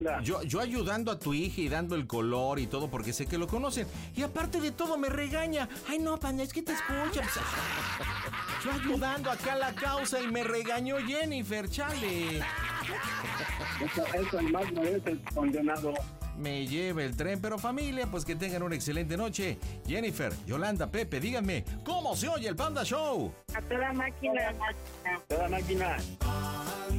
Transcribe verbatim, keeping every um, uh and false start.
Yo, yo ayudando a tu hija y dando el color y todo porque sé que lo conocen. Y aparte de todo me regaña. Ay, no, panda, es que te escuchan. Yo ayudando acá a la causa y me regañó Jennifer, chale. Eso, eso más no es el condenado. Me lleva el tren, pero familia, pues que tengan una excelente noche. Jennifer, Yolanda, Pepe, díganme, ¿cómo se oye el Panda Show? A toda máquina. Toda máquina.